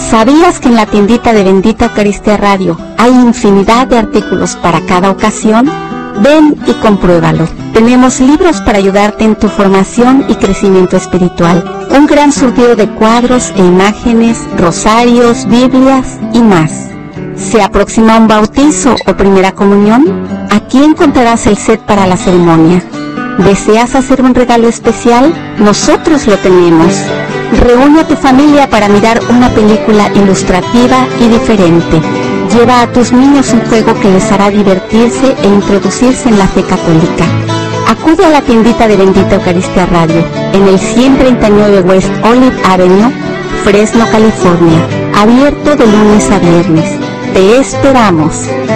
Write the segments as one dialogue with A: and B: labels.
A: ¿Sabías que en la tiendita de Bendita Eucaristía Radio hay infinidad de artículos para cada ocasión? Ven y compruébalo. Tenemos libros para ayudarte en tu formación y crecimiento espiritual. Un gran surtido de cuadros e imágenes, rosarios, Biblias y más. ¿Se aproxima un bautizo o primera comunión? Aquí encontrarás el set para la ceremonia. ¿Deseas hacer un regalo especial? Nosotros lo tenemos. Reúne a tu familia para mirar una película ilustrativa y diferente. Lleva a tus niños un juego que les hará divertirse e introducirse en la fe católica. Acude a la tiendita de Bendita Eucaristía Radio, en el 139 West Olive Avenue, Fresno, California. Abierto de lunes a viernes. Te esperamos.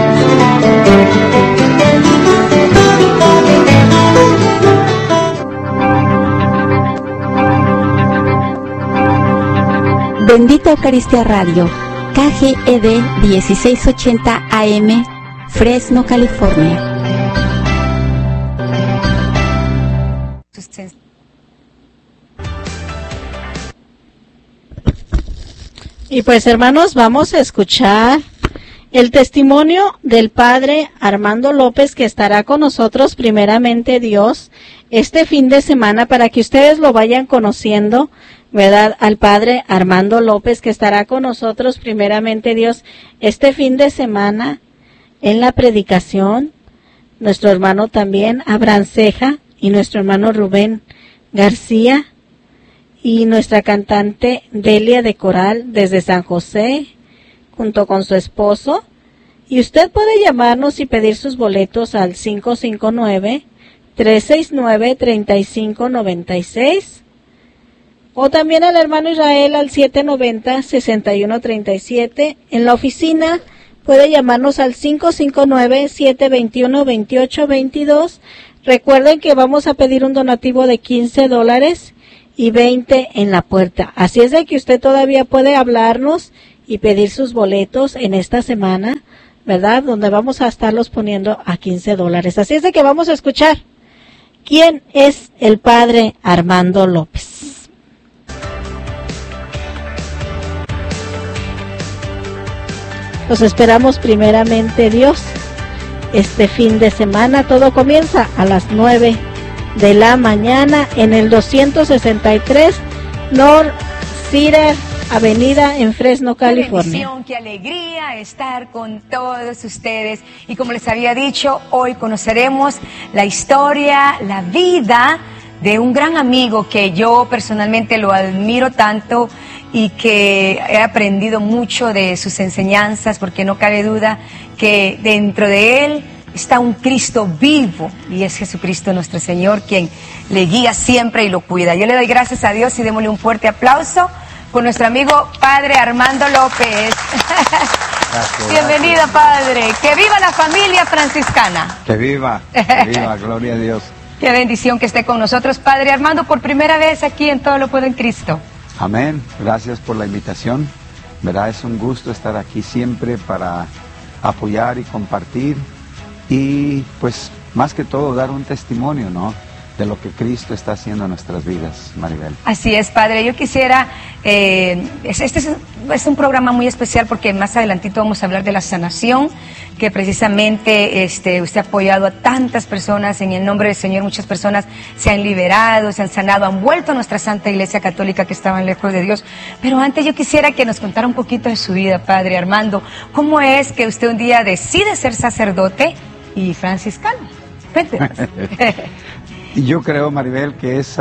A: Bendita Eucaristía Radio, KGED 1680 AM, Fresno, California.
B: Y pues, hermanos, vamos a escuchar el testimonio del padre Armando López, que estará con nosotros, primeramente Dios, este fin de semana, para que ustedes lo vayan conociendo, ¿verdad? Al padre Armando López, que estará con nosotros, primeramente Dios, este fin de semana en la predicación. Nuestro hermano también, Abraham Ceja, y nuestro hermano Rubén García, y nuestra cantante Delia de Coral desde San José, junto con su esposo. Y usted puede llamarnos y pedir sus boletos al 559-369-3596, o también al hermano Israel al 790-6137. En la oficina puede llamarnos al 559-721-2822. Recuerden que vamos a pedir un donativo de $15 y 20 en la puerta. Así es de que usted todavía puede hablarnos y pedir sus boletos en esta semana, ¿verdad? Donde vamos a estarlos poniendo a $15. Así es de que vamos a escuchar quién es el padre Armando López. Los esperamos primeramente Dios este fin de semana. Todo comienza a las 9 de la mañana en el 263 North Cedar Avenida en Fresno, California.
C: Qué bendición, qué alegría estar con todos ustedes. Y como les había dicho, hoy conoceremos la historia, la vida de un gran amigo que yo personalmente lo admiro tanto y que he aprendido mucho de sus enseñanzas, porque no cabe duda que dentro de él está un Cristo vivo, y es Jesucristo nuestro Señor quien le guía siempre y lo cuida. Yo le doy gracias a Dios y démosle un fuerte aplauso con nuestro amigo Padre Armando López. Gracias, bienvenido, gracias. Padre. Que viva la familia franciscana.
D: Que viva, gloria a Dios.
C: Qué bendición que esté con nosotros, Padre Armando, por primera vez aquí en Todo lo Puedo en Cristo.
D: Amén, gracias por la invitación. ¿Verdad? Es un gusto estar aquí siempre para apoyar y compartir y pues más que todo dar un testimonio, ¿no?, de lo que Cristo está haciendo en nuestras vidas, Maribel.
C: Así es, Padre. Yo quisiera, este es un programa muy especial porque más adelantito vamos a hablar de la sanación, que precisamente usted ha apoyado a tantas personas en el nombre del Señor. Muchas personas se han liberado, se han sanado, han vuelto a nuestra Santa Iglesia Católica que estaban lejos de Dios. Pero antes yo quisiera que nos contara un poquito de su vida, Padre Armando. ¿Cómo es que usted un día decide ser sacerdote y franciscano? Cuéntenos.
D: Yo creo, Maribel, que es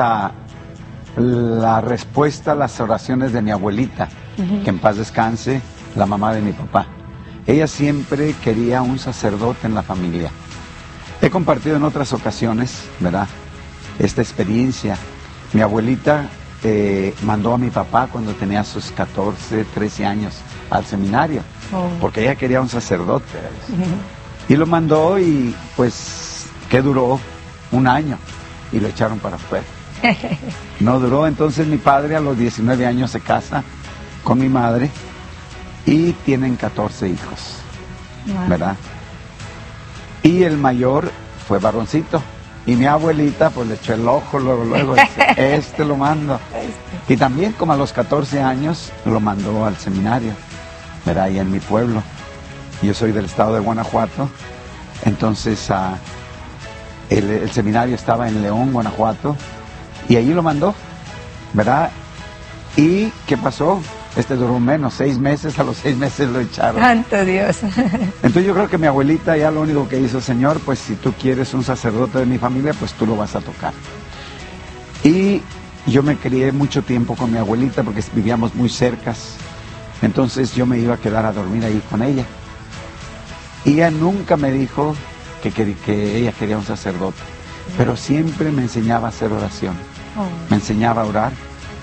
D: la respuesta a las oraciones de mi abuelita, que en paz descanse, la mamá de mi papá. Ella siempre quería un sacerdote en la familia. He compartido en otras ocasiones, ¿verdad?, esta experiencia. Mi abuelita mandó a mi papá cuando tenía sus 14, 13 años al seminario, porque ella quería un sacerdote. Y lo mandó y pues, ¿qué duró? Un año. Y lo echaron para afuera. No duró. Entonces mi padre a los 19 años se casa con mi madre y tienen 14 hijos, ¿verdad? Y el mayor fue varoncito Y mi abuelita pues le echó el ojo luego dice, lo mando. Y también como a los 14 años lo mandó al seminario, ¿verdad? Ahí en mi pueblo. Yo soy del estado de Guanajuato, entonces el seminario estaba en León, Guanajuato, y allí lo mandó, ¿verdad? ¿Y qué pasó? Duró menos, 6 meses, a los 6 meses lo echaron.
C: ¡Santo Dios!
D: Entonces yo creo que mi abuelita ya lo único que hizo, Señor, pues si tú quieres un sacerdote de mi familia, pues tú lo vas a tocar. Y yo me crié mucho tiempo con mi abuelita porque vivíamos muy cercas, entonces yo me iba a quedar a dormir ahí con ella. Y ella nunca me dijo que ella quería un sacerdote, pero siempre me enseñaba a hacer oración, me enseñaba a orar.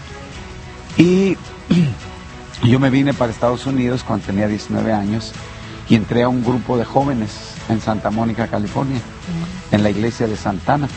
D: Y yo me vine para Estados Unidos cuando tenía 19 años y entré a un grupo de jóvenes en Santa Mónica, California, en la iglesia de Santana.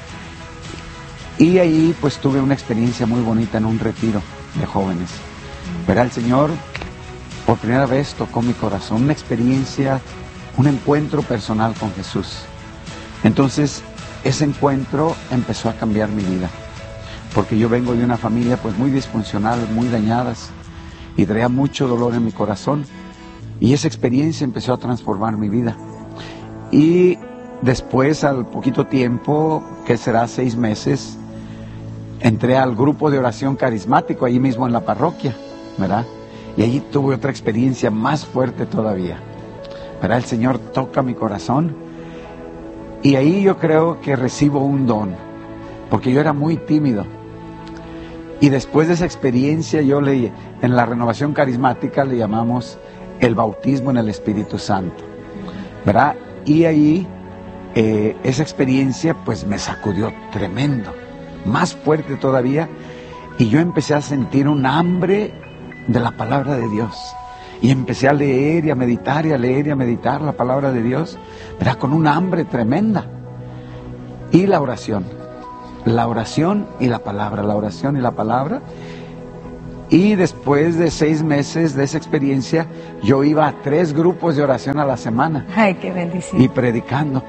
D: Y ahí pues tuve una experiencia muy bonita en un retiro de jóvenes. Pero el Señor por primera vez tocó mi corazón, una experiencia, un encuentro personal con Jesús. Entonces ese encuentro empezó a cambiar mi vida, porque yo vengo de una familia pues muy disfuncional, muy dañadas, y traía mucho dolor en mi corazón, y esa experiencia empezó a transformar mi vida. Y después, al poquito tiempo, que será 6 meses, entré al grupo de oración carismático, allí mismo en la parroquia, ¿verdad? Y allí tuve otra experiencia más fuerte todavía, ¿verdad? El Señor toca mi corazón, y ahí yo creo que recibo un don, porque yo era muy tímido. Y después de esa experiencia, en la renovación carismática le llamamos el bautismo en el Espíritu Santo, ¿verdad? Y ahí esa experiencia pues me sacudió tremendo, más fuerte todavía, y yo empecé a sentir un hambre de la palabra de Dios. Y empecé a leer y a meditar y a leer y a meditar la palabra de Dios, ¿verdad? Con una hambre tremenda. Y la oración y la palabra, la oración y la palabra. Y después de 6 meses de esa experiencia, yo iba a 3 grupos de oración a la semana.
C: ¡Ay, qué bendición!
D: Y predicando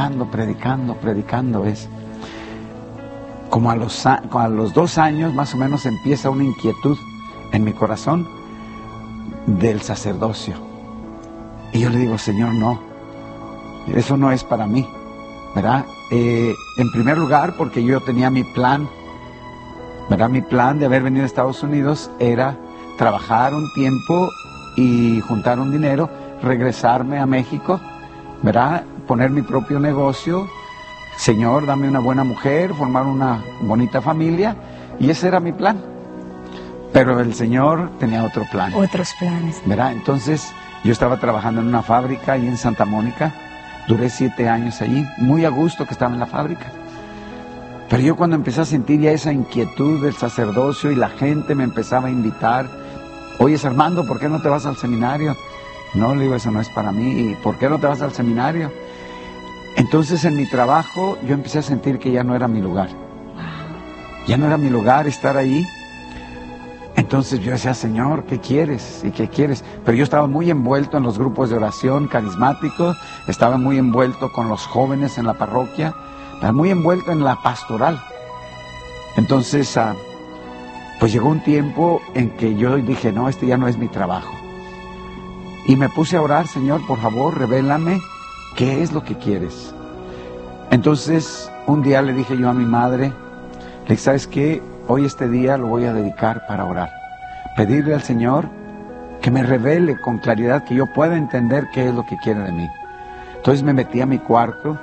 D: es. Como a los 2 años más o menos empieza una inquietud en mi corazón del sacerdocio. Y yo le digo, Señor, no, eso no es para mí, ¿verdad? En primer lugar, porque yo tenía mi plan, ¿verdad? Mi plan de haber venido a Estados Unidos era trabajar un tiempo y juntar un dinero, regresarme a México, ¿verdad? Poner mi propio negocio, Señor, dame una buena mujer, formar una bonita familia, y ese era mi plan. Pero el Señor tenía otro plan.
C: Otros planes.
D: ¿Verdad? Entonces, yo estaba trabajando en una fábrica ahí en Santa Mónica. Duré 7 años allí, muy a gusto que estaba en la fábrica. Pero yo cuando empecé a sentir ya esa inquietud del sacerdocio y la gente me empezaba a invitar, oye, Armando, ¿por qué no te vas al seminario? No, le digo, eso no es para mí. ¿Y por qué no te vas al seminario? Entonces en mi trabajo yo empecé a sentir que ya no era mi lugar. Ya no era mi lugar estar ahí. Entonces yo decía, Señor, ¿qué quieres? ¿Y qué quieres? Pero yo estaba muy envuelto en los grupos de oración carismáticos, estaba muy envuelto con los jóvenes en la parroquia, estaba muy envuelto en la pastoral. Entonces, pues llegó un tiempo en que yo dije, no, este ya no es mi trabajo. Y me puse a orar, Señor, por favor, revélame qué es lo que quieres. Entonces, un día le dije yo a mi madre, le dije, ¿sabes qué? Hoy este día lo voy a dedicar para orar. Pedirle al Señor que me revele con claridad, que yo pueda entender qué es lo que quiere de mí. Entonces me metí a mi cuarto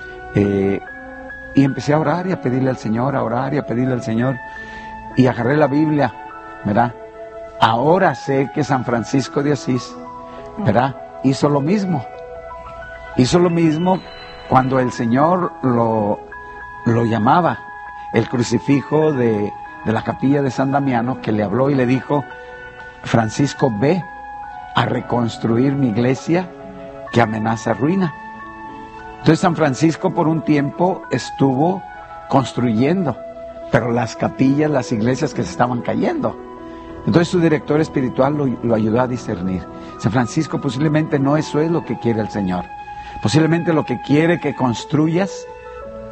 D: y empecé a orar y a pedirle al Señor, a orar y a pedirle al Señor. Y agarré la Biblia, ¿verdad? Ahora sé que San Francisco de Asís, ¿verdad? Hizo lo mismo. Hizo lo mismo cuando el Señor lo llamaba. El crucifijo de la capilla de San Damiano, que le habló y le dijo, Francisco, ve a reconstruir mi iglesia que amenaza ruina. Entonces San Francisco por un tiempo estuvo construyendo, pero las capillas, las iglesias que se estaban cayendo. Entonces su director espiritual lo ayudó a discernir. San Francisco, posiblemente no eso es lo que quiere el Señor. Posiblemente lo que quiere que construyas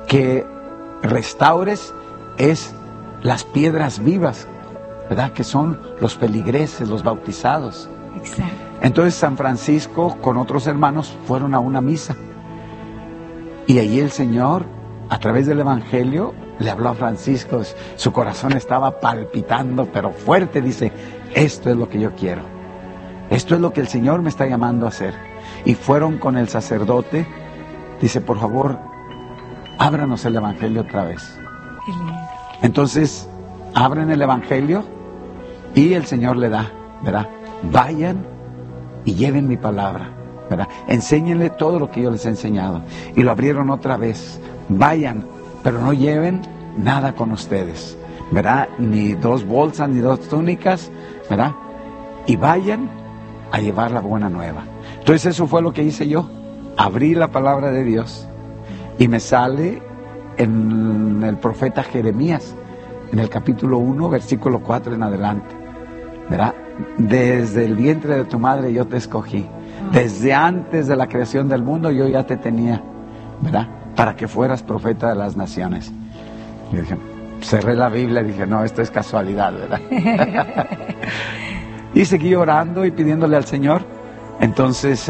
D: que restaures es las piedras vivas, ¿verdad? Que son los feligreses, los bautizados.
C: Exacto.
D: Entonces San Francisco con otros hermanos fueron a una misa. Y allí el Señor, a través del Evangelio, le habló a Francisco. Su corazón estaba palpitando, pero fuerte. Dice, esto es lo que yo quiero. Esto es lo que el Señor me está llamando a hacer. Y fueron con el sacerdote. Dice, por favor, ábranos el Evangelio otra vez.
C: Qué lindo.
D: Entonces, abren el Evangelio y el Señor le da, ¿verdad? Vayan y lleven mi palabra, ¿verdad? Enséñenle todo lo que yo les he enseñado. Y lo abrieron otra vez. Vayan, pero no lleven nada con ustedes, ¿verdad? Ni 2 bolsas, ni 2 túnicas, ¿verdad? Y vayan a llevar la buena nueva. Entonces eso fue lo que hice yo. Abrí la palabra de Dios y me sale en el profeta Jeremías, en el capítulo 1, versículo 4 en adelante, ¿verdad? Desde el vientre de tu madre yo te escogí. Desde antes de la creación del mundo yo ya te tenía, ¿verdad? Para que fueras profeta de las naciones. Y dije, cerré la Biblia y dije, no, esto es casualidad, ¿verdad? Y seguí orando y pidiéndole al Señor. Entonces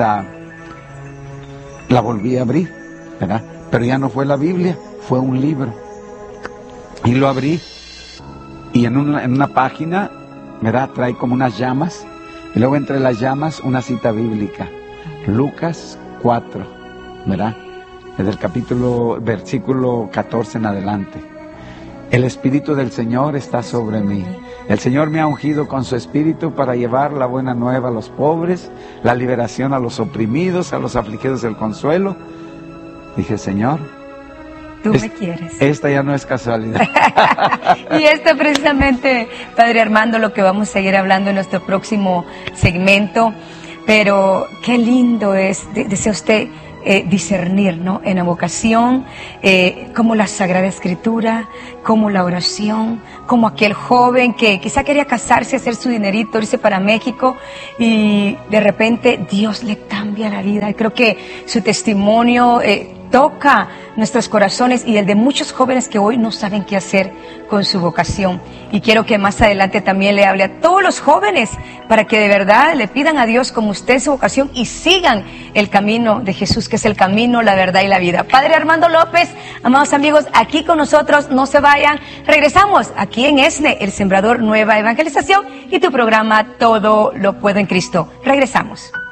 D: la volví a abrir, ¿verdad? Pero ya no fue la Biblia, fue un libro. Y lo abrí y en una página, ¿verdad? Trae como unas llamas. Y luego entre las llamas una cita bíblica. Lucas 4, ¿verdad? Desde el versículo 14 en adelante. El Espíritu del Señor está sobre mí. El Señor me ha ungido con su Espíritu para llevar la buena nueva a los pobres, la liberación a los oprimidos, a los afligidos el consuelo. Dije, Señor,
C: tú me quieres.
D: Esta ya no es casualidad.
C: Y esto precisamente, Padre Armando, lo que vamos a seguir hablando en nuestro próximo segmento. Pero qué lindo es, desea usted discernir, ¿no? En la vocación, como la Sagrada Escritura, como la oración, como aquel joven que quizá quería casarse, hacer su dinerito, irse para México y de repente Dios le cambia la vida. Y creo que su testimonio toca nuestros corazones y el de muchos jóvenes que hoy no saben qué hacer con su vocación. Y quiero que más adelante también le hable a todos los jóvenes para que de verdad le pidan a Dios como usted su vocación y sigan el camino de Jesús, que es el camino, la verdad y la vida. Padre Armando López, amados amigos, aquí con nosotros, no se vayan. Regresamos aquí en ESNE, El Sembrador Nueva Evangelización, y tu programa Todo lo Puedo en Cristo. Regresamos.